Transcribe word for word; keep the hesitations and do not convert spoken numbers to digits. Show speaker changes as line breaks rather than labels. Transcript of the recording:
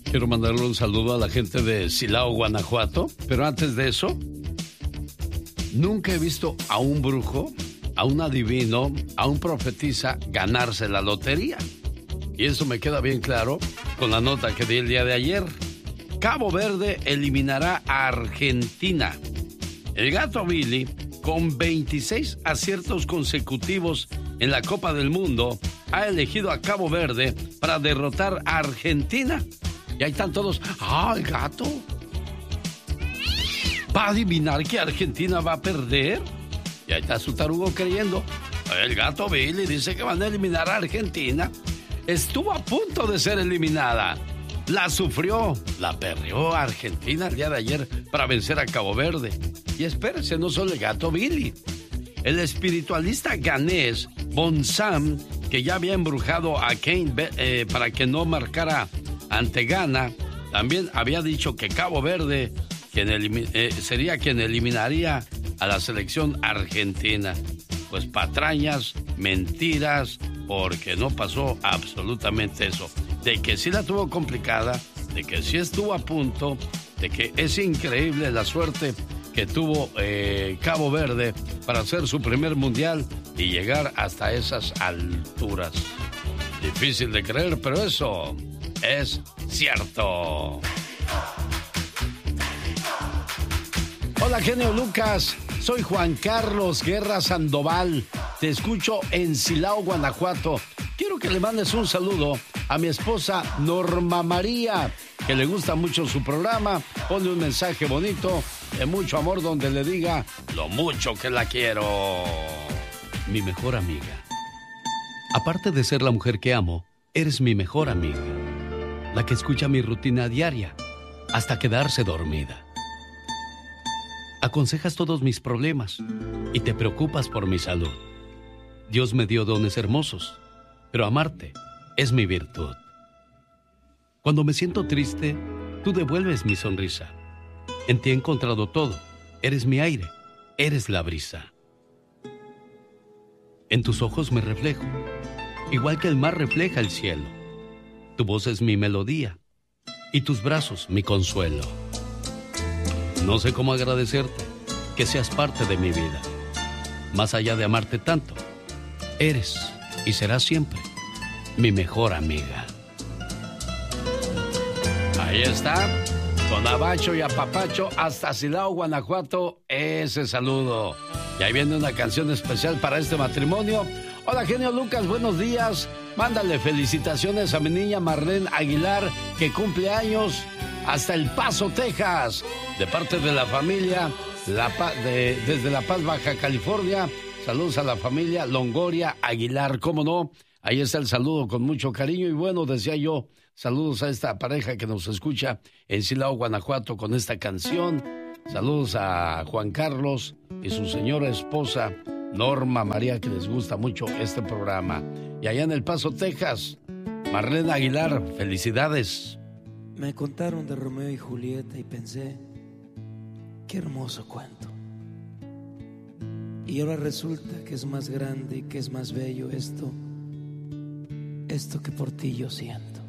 Quiero mandarle un saludo a la gente de Silao, Guanajuato, pero antes de eso, nunca he visto a un brujo, a un adivino, a un profetisa ganarse la lotería. Y eso me queda bien claro con la nota que di el día de ayer. Cabo Verde eliminará a Argentina. El Gato Billy, con veintiséis aciertos consecutivos en la Copa del Mundo, ha elegido a Cabo Verde para derrotar a Argentina. Y ahí están todos. ¡Ah, el gato! ¿Va a adivinar que Argentina va a perder? Y ahí está su tarugo creyendo. El Gato Billy dice que van a eliminar a Argentina. Estuvo a punto de ser eliminada. La sufrió, la perreó a Argentina el día de ayer para vencer a Cabo Verde. Y espérese, no solo el Gato Billy. El espiritualista ganés Bonsam, que ya había embrujado a Kane eh, para que no marcara ante Ghana, también había dicho que Cabo Verde quien elimi- eh, sería quien eliminaría a la selección argentina. Pues patrañas, mentiras, porque no pasó absolutamente eso. De que sí la tuvo complicada, de que sí estuvo a punto, de que es increíble la suerte que tuvo eh, Cabo Verde para hacer su primer mundial y llegar hasta esas alturas. Difícil de creer, pero eso es cierto. Hola, genio Lucas. Soy Juan Carlos Guerra Sandoval. Te escucho en Silao, Guanajuato. Quiero que le mandes un saludo a mi esposa Norma María, que le gusta mucho su programa. Ponle un mensaje bonito, de mucho amor, donde le diga lo mucho que la quiero. Mi mejor amiga. Aparte de ser la mujer que amo, eres mi mejor amiga. La que escucha mi rutina diaria hasta quedarse dormida. Aconsejas todos mis problemas y te preocupas por mi salud. Dios me dio dones hermosos, pero amarte es mi virtud. Cuando me siento triste, tú devuelves mi sonrisa. En ti he encontrado todo. Eres mi aire, eres la brisa. En tus ojos me reflejo, igual que el mar refleja el cielo. Tu voz es mi melodía y tus brazos mi consuelo. No sé cómo agradecerte que seas parte de mi vida. Más allá de amarte tanto, eres y serás siempre mi mejor amiga. Ahí está, con abacho y apapacho hasta Silao, Guanajuato, ese saludo. Y ahí viene una canción especial para este matrimonio. Hola, genio Lucas, buenos días. Mándale felicitaciones a mi niña Marlene Aguilar, que cumple años, hasta El Paso, Texas, de parte de la familia la pa- de, desde La Paz, Baja California. Saludos a la familia Longoria Aguilar, cómo no. Ahí está el saludo con mucho cariño. Y bueno, decía yo, saludos a esta pareja que nos escucha en Silao, Guanajuato, con esta canción. Saludos a Juan Carlos y su señora esposa Norma María, que les gusta mucho este programa. Y allá en El Paso, Texas, Marlene Aguilar, felicidades.
Me contaron de Romeo y Julieta y pensé, qué hermoso cuento. Y ahora resulta que es más grande y que es más bello esto, esto que por ti yo siento.